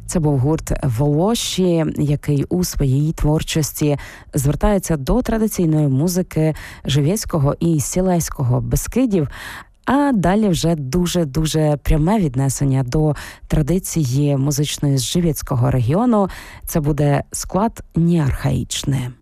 Це був гурт «Волоші», який у своїй творчості звертається до традиційної музики Живєцького і Сілеського Бескидів, а далі вже дуже-дуже пряме віднесення до традиції музичної з Живєцького регіону. Це буде склад «Неархаїчне».